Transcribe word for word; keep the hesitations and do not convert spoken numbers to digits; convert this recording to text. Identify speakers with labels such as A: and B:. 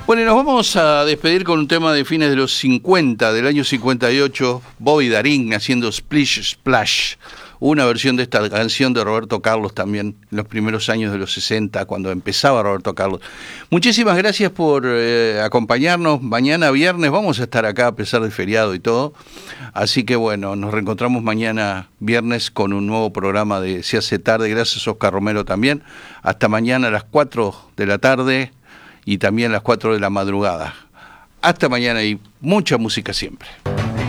A: Bueno, y nos vamos a despedir con un tema de fines de los cincuenta, del año cincuenta y ocho, Bobby Darin haciendo Splish Splash, una versión de esta canción de Roberto Carlos también, en los primeros años de los sesenta, cuando empezaba Roberto Carlos. Muchísimas gracias por eh, acompañarnos. Mañana viernes vamos a estar acá a pesar del feriado y todo, así que bueno, nos reencontramos mañana viernes con un nuevo programa de Se hace tarde. Gracias Oscar Romero también. Hasta mañana a las cuatro de la tarde y también a las cuatro de la madrugada. Hasta mañana y mucha música siempre.